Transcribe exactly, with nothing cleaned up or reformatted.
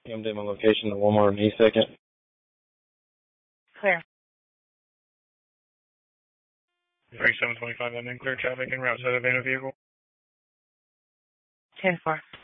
Came to my location, the Walmart in East Second. Clear. thirty-seven twenty-five, that in clear traffic and route to the van vehicle. ten four.